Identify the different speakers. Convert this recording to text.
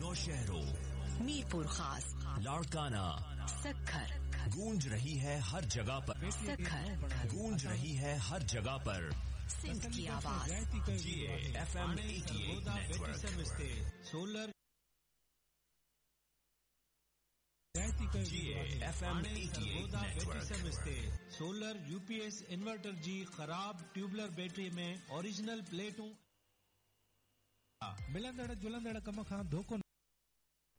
Speaker 1: नौशहरों,
Speaker 2: मीरपुर खास,
Speaker 1: लाड़काना,
Speaker 2: सक्खर,
Speaker 1: गूंज रही है हर जगह पर,
Speaker 2: सक्खर,
Speaker 1: गूंज रही है हर जगह पर।
Speaker 2: सिंध की आवाज,
Speaker 1: ये FM 88 network,
Speaker 3: solar
Speaker 1: FM 88 network.
Speaker 3: Solar UPS inverter जी खराब ट्यूबलर बैटरी में ओरिजिनल प्लेटूं मिलंदड़ जुलंदड़ कम खां धोखो